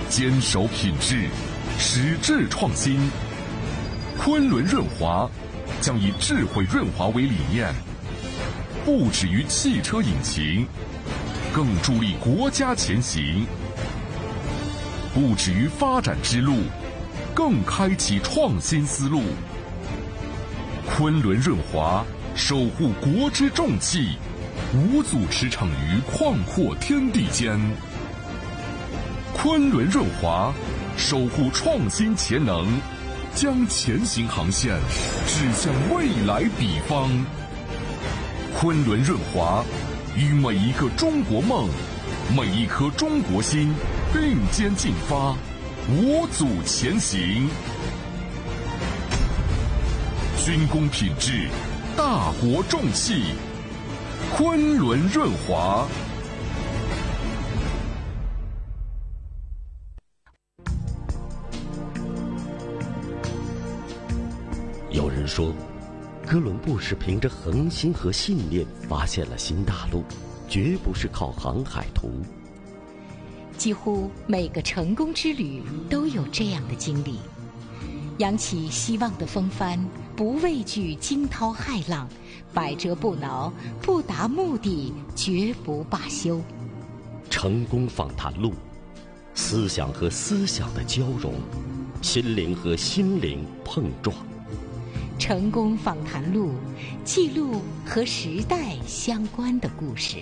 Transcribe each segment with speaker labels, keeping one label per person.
Speaker 1: 坚守品质，矢志创新。昆仑润滑将以智慧润滑为理念，不止于汽车引擎，更助力国家前行；不止于发展之路，更开启创新思路。昆仑润滑守护国之重器，无阻驰骋于旷阔天地间。昆仑润滑守护创新潜能，将前行航线指向未来彼方。昆仑润滑与每一个中国梦，每一颗中国心并肩进发，无阻前行。军工品质，大国重器，昆仑润滑。
Speaker 2: 有人说，哥伦布是凭着恒心和信念发现了新大陆，绝不是靠航海图。
Speaker 3: 几乎每个成功之旅都有这样的经历，扬起希望的风帆，不畏惧惊涛骇浪，百折不挠，不达目的绝不罢休。
Speaker 2: 成功访谈录，思想和思想的交融，心灵和心灵碰撞。
Speaker 3: 成功访谈录，记录和时代相关的故事。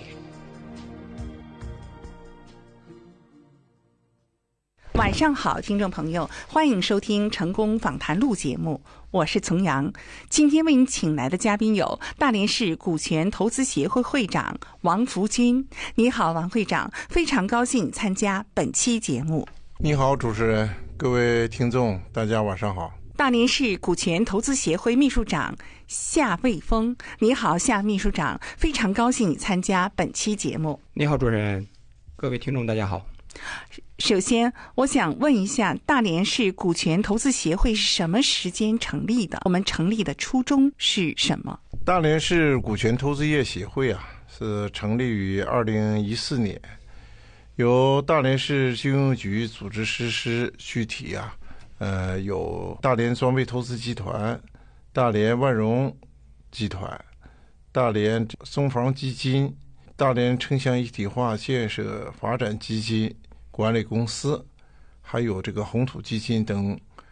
Speaker 4: 晚上好，听众朋友，欢迎收听成功访谈录节目，我是丛阳。今天为您请来的嘉宾有大连市股权投资协会会长王福军。你好，王会长，非常高兴参加本期节目。
Speaker 5: 你好，主持人，各位听众，大家晚上好。
Speaker 4: 大连市股权投资协会秘书长夏卫峰。你好，夏秘书长，非常高兴你参加本期节目。
Speaker 6: 你好，主持人，各位听众，大家好。
Speaker 4: 首先，我想问一下，大连市股权投资协会是什么时间成立的？我们成立的初衷是什么？
Speaker 5: 大连市股权投资业协会是成立于2014年，由大连市金融局组织实施。具体有大连装备投资集团、大连万荣集团、大连松房基金、大连城乡一体化建设发展基金管理公司，还有这个红土基金等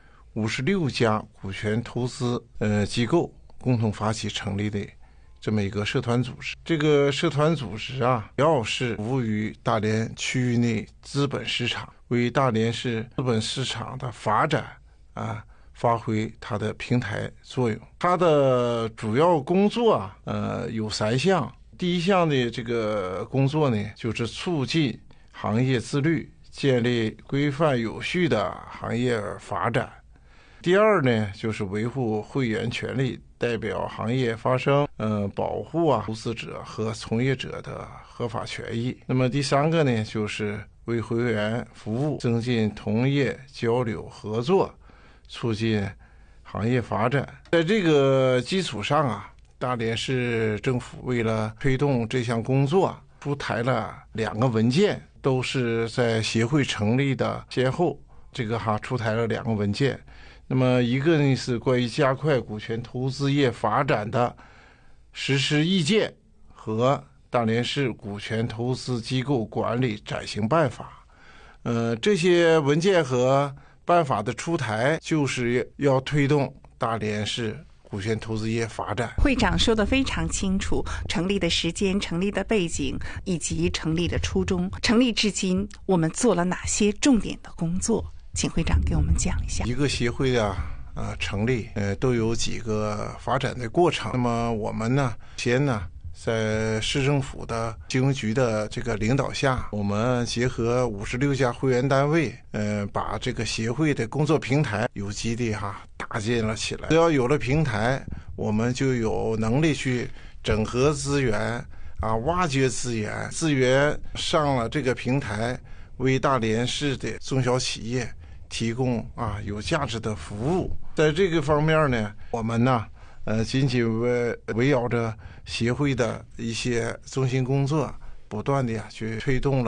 Speaker 5: 56家股权投资机构共同发起成立的这么一个社团组织。这个社团组织主要是服务于大连区域内资本市场，为大连市资本市场的发展发挥它的平台作用。它的主要工作有3项。第一项的这个工作呢，就是促进行业自律，建立规范有序的行业发展。第二呢，就是维护会员权利，代表行业发声，保护投资者和从业者的合法权益。那么第三个呢，就是为会员服务，增进同业交流合作，促进行业发展。在这个基础上大连市政府为了推动这项工作，出台了2个文件，都是在协会成立的先后，出台了2个文件。那么一个呢是关于加快股权投资业发展的实施意见和大连市股权投资机构管理暂行办法。这些文件和办法的出台，就是要推动大连市股权投资业发展。
Speaker 4: 会长说得非常清楚，成立的时间、成立的背景以及成立的初衷。成立至今，我们做了哪些重点的工作？请会长给我们讲一下。
Speaker 5: 一个协会的成立都有几个发展的过程。那么我们先在市政府的金融局的这个领导下，我们结合56家会员单位，把这个协会的工作平台有机的搭建了起来。只要有了平台，我们就有能力去整合资源挖掘资源，资源上了这个平台，为大连市的中小企业提供有价值的服务。在这个方面呢，我们仅仅围绕着协会的一些中心工作，不断的去推动了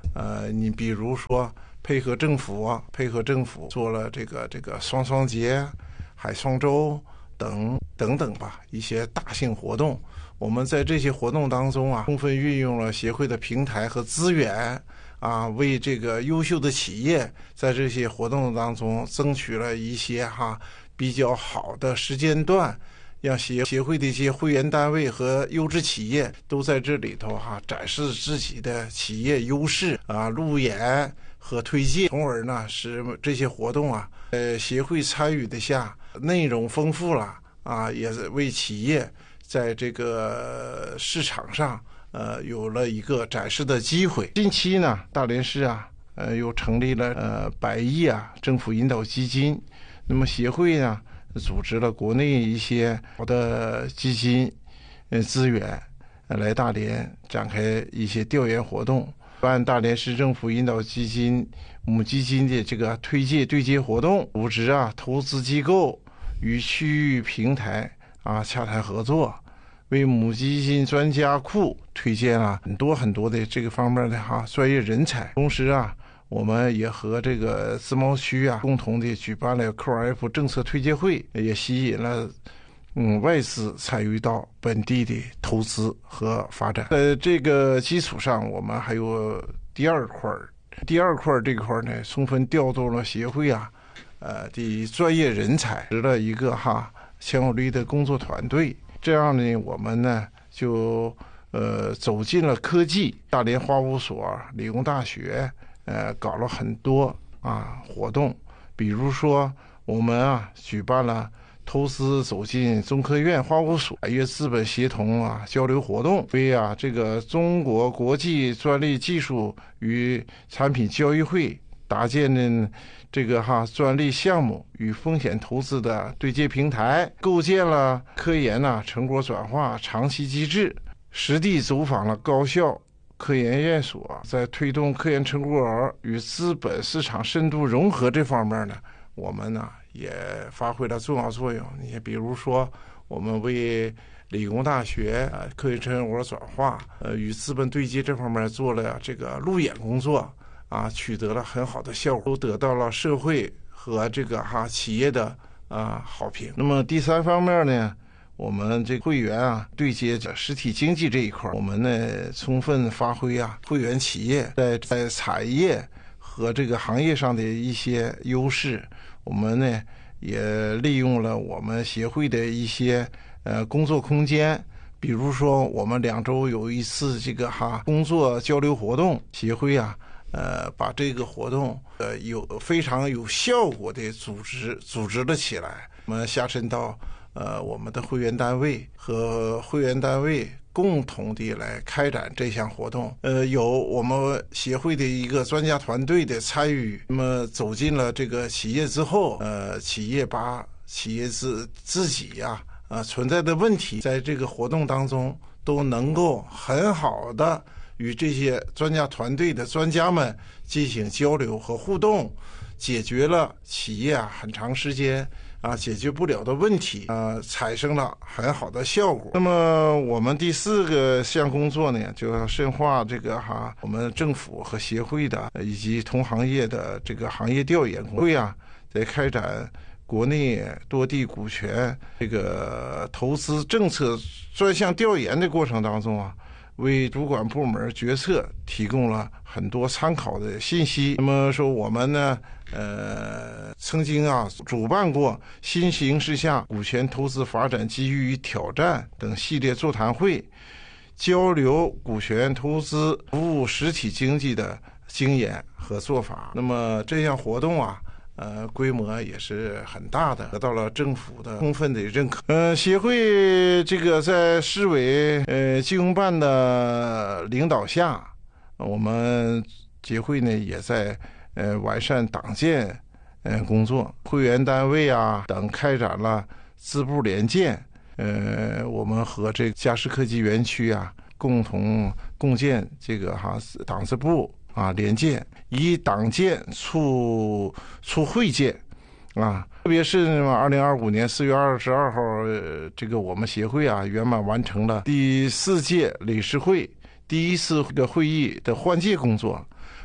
Speaker 5: 你比如说配合政府做了这个双双节、海双周等等吧，一些大型活动。我们在这些活动当中啊，充分运用了协会的平台和资源啊，为这个优秀的企业在这些活动当中争取了一些比较好的时间段，让协会的一些会员单位和优质企业都在这里头展示自己的企业优势啊，路演和推介，从而呢使这些活动协会参与的下内容丰富了啊，也为企业在这个市场上有了一个展示的机会。近期呢，大连市又成立了100亿政府引导基金，那么协会呢组织了国内一些好的基金资源来大连展开一些调研活动，办大连市政府引导基金母基金的这个推介对接活动，组织投资机构与区域平台洽谈合作，为母基金专家库推荐了很多的这个方面的专业人才。同时我们也和这个自贸区共同的举办了 QF 政策推介会，也吸引了外资参与到本地的投资和发展。在这个基础上，我们还有第二块这块呢，充分调动了协会的专业人才，使了一个强有力的工作团队。这样呢，我们呢就走进了科技，大连花务所、理工大学搞了很多活动，比如说我们举办了投资走进中科院花务所与资本协同交流活动，为这个中国国际专利技术与产品交易会搭建的这个专利项目与风险投资的对接平台，构建了科研成果转化长期机制，实地走访了高校科研院所，在推动科研成果与资本市场深度融合这方面呢，我们呢也发挥了重要作用。你比如说，我们为理工大学科研成果转化与资本对接这方面做了这个路演工作取得了很好的效果，都得到了社会和这个企业的好评。那么第三方面呢，我们这个会员对接实体经济这一块，我们呢充分发挥会员企业在产业和这个行业上的一些优势。我们呢也利用了我们协会的一些工作空间，比如说我们2周有一次这个工作交流活动，协会把这个活动非常有效果的组织了起来。我们下沉到我们的会员单位和会员单位共同的来开展这项活动，有我们协会的一个专家团队的参与。那么走进了这个企业之后，企业把企业自己存在的问题，在这个活动当中都能够很好的与这些专家团队的专家们进行交流和互动，解决了企业很长时间解决不了的问题，产生了很好的效果。那么我们第4项工作呢，就要深化这个我们政府和协会的以及同行业的这个行业调研工作在开展国内多地股权这个投资政策专项调研的过程当中为主管部门决策提供了很多参考的信息。那么说我们呢曾经主办过新形势下股权投资发展机遇与挑战等系列座谈会，交流股权投资服务实体经济的经验和做法。那么这项活动规模也是很大的，得到了政府的充分的认可。协会这个在市委经营办的领导下，我们协会呢也在完善党建工作，会员单位等开展了支部联建。我们和这个嘉实科技园区共同共建这个党支部联建，以党建促会建特别是2025年4月22号，这个我们协会圆满完成了第4届理事会第1次会议的换届工作，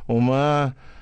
Speaker 5: 我们